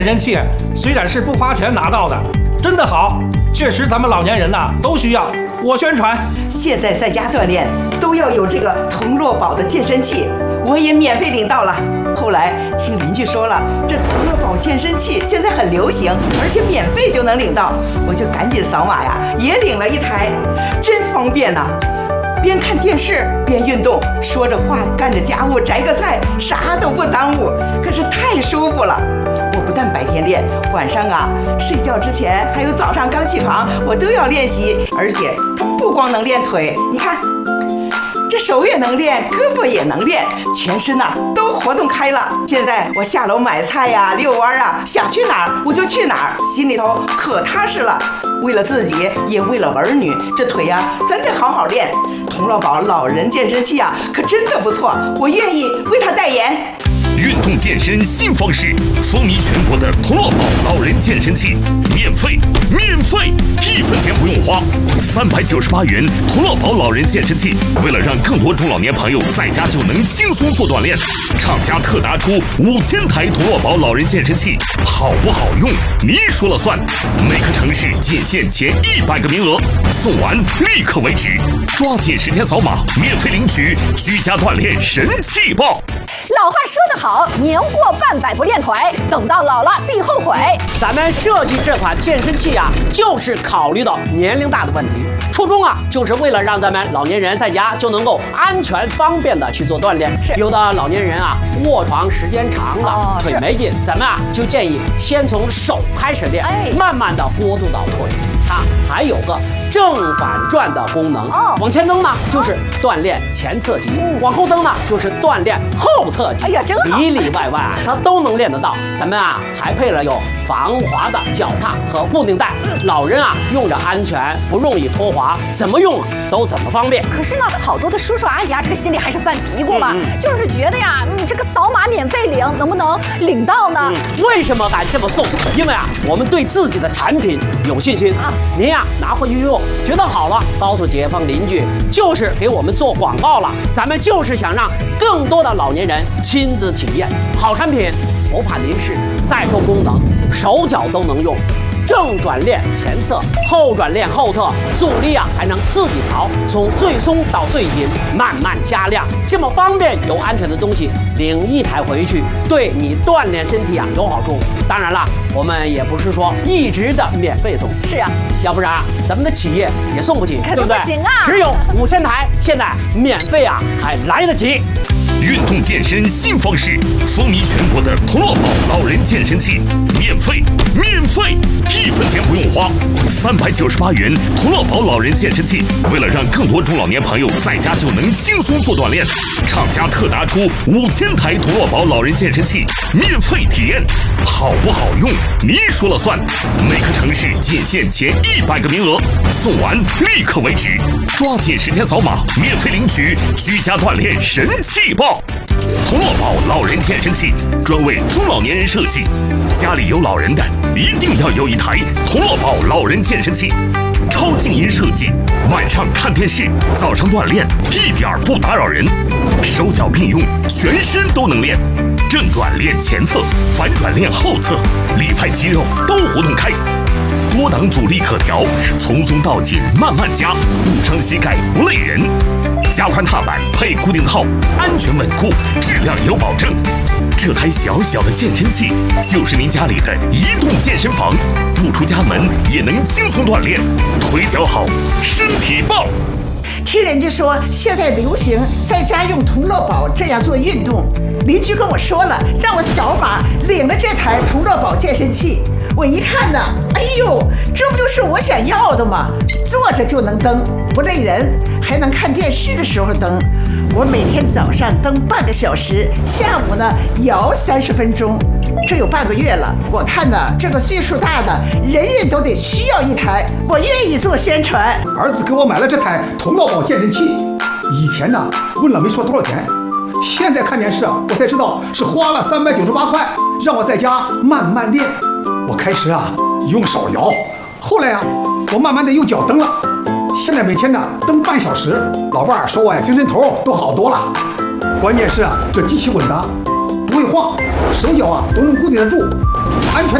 健身器虽然是不花钱拿到的，真的好，确实咱们老年人呐都需要。我宣传， 现在在家锻炼都要有这个童乐宝的健身器，我也免费领到了。后来听邻居说了，这童乐宝健身器现在很流行，而且免费就能领到，我就赶紧扫码呀，也领了一台，真方便呐！边看电视边运动，说着话干着家务摘个菜，啥都不耽误，可是太舒服了。我不但白天练，晚上啊睡觉之前还有早上刚起床，我都要练习。而且它不光能练腿，你看这手也能练，胳膊也能练，全身呐都活动开了。现在我下楼买菜呀、遛弯啊，想去哪儿我就去哪儿，心里头可踏实了。为了自己，也为了儿女，这腿呀咱得好好练。童乐宝老人健身器啊，可真的不错，我愿意为他代言。 运动健身新方式，风靡全国的童乐宝老人健身器，免费，1分钱不用花，398元童乐宝老人健身器。为了让更多中老年朋友在家就能轻松做锻炼，厂家特拿出5000台童乐宝老人健身器，好不好用你说了算。每个城市仅限前100个名额，送完立刻为止，抓紧时间扫码，免费领取居家锻炼神器包。 老话说得好，年过半百不练腿，等到老了必后悔。 咱们设计这款健身器啊，就是考虑到年龄大的问题，初衷啊，就是为了让咱们老年人在家就能够安全方便的去做锻炼。有的老年人啊，卧床时间长了，腿没劲，咱们啊就建议先从手开始练，慢慢的过渡到腿。它还有个正反转的功能，往前蹬呢就是锻炼前侧肌，往后蹬呢就是锻炼后侧肌。哎呀，真好，里里外外它都能练得到。咱们啊还配了有防滑的脚踏和固定带，老人啊用着安全，不容易脱滑，怎么用都怎么方便。 可是呢，好多的叔叔阿姨啊，这个心里还是犯嘀咕嘛，就是觉得呀，这个扫码免费领，能不能领到呢？ 为什么敢这么送？因为啊，我们对自己的产品有信心啊。您呀拿回去用，觉得好了，告诉街坊邻居，就是给我们做广告了。咱们就是想让更多的老年人亲自体验好产品，不怕您是再说功能，手脚都能用。正转练前侧，后转练后侧，阻力啊还能自己调，从最松到最紧，慢慢加量，这么方便又安全的东西，领一台回去，对你锻炼身体啊有好处。当然了，我们也不是说一直的免费送， 是啊， 要不然咱们的企业也送不起，对不对？ 不行啊，只有5000台，现在免费啊还来得及。 运动健身新方式，风靡全国的童乐宝老人健身器，免费，1分钱不用花，398元童乐宝老人健身器。为了让更多中老年朋友在家就能轻松做锻炼，厂家特拿出5000台童乐宝老人健身器，免费体验，好不好用你说了算。每个城市仅限前100个名额，送完立刻为止，抓紧时间扫码，免费领取居家锻炼神器包。童乐宝老人健身器专为中老年人设计，家里有老人的一定要有一台童乐宝老人健身器。超静音设计，晚上看电视，早上锻炼一点不打扰人，手脚并用，全身都能练。正转练前侧，反转练后侧，里外肌肉都活动开。多档阻力可调，从松到紧慢慢加，不伤膝盖不累人。加宽踏板配固定套，安全稳固，质量有保证。这台小小的健身器就是您家里的移动健身房，不出家门也能轻松锻炼，腿脚好，身体棒。 听人家说现在流行在家用童乐宝这样做运动，邻居跟我说了，让我扫码领了这台童乐宝健身器。我一看呢，哎呦，这不就是我想要的吗？坐着就能蹬，不累人，还能看电视的时候蹬。我每天早上蹬半个小时，下午呢摇30分钟，这有半个月了。我看呢，这个岁数大的人人都得需要一台，我愿意做宣传。 儿子给我买了这台童乐宝健身器，以前呢问了没说多少钱，现在看电视我才知道是花了398块，让我在家慢慢练。我开始用手摇，后来我慢慢的用脚蹬了，现在每天呢蹬半小时。老伴儿说我精神头都好多了，关键是这机器稳当，不会晃，手脚啊都能固定得住，安全